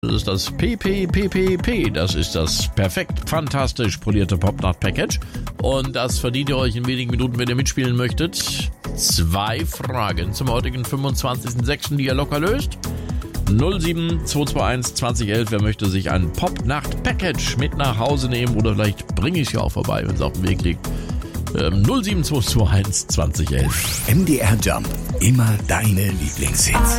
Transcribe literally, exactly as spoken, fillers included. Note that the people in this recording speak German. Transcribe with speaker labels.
Speaker 1: Das ist das P P P P P, das ist das perfekt, fantastisch polierte Popnacht-Package und das verdient ihr euch in wenigen Minuten, wenn ihr mitspielen möchtet. Zwei Fragen zum heutigen fünfundzwanzigsten sechsten, die ihr locker löst. null sieben zwei zwei eins zwanzig elf, wer möchte sich ein Popnacht-Package mit nach Hause nehmen oder vielleicht bringe ich es ja auch vorbei, wenn es auf dem Weg liegt. Ähm, null sieben zwei zwei eins zwanzig elf.
Speaker 2: M D R Jump, immer deine Lieblingshits.